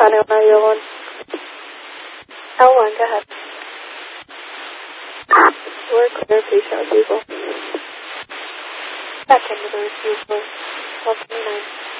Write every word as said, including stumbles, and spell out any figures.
Connie on R L one. L one, go ahead. We're clear, please show people. Back into the receiver. twelve twenty-nine.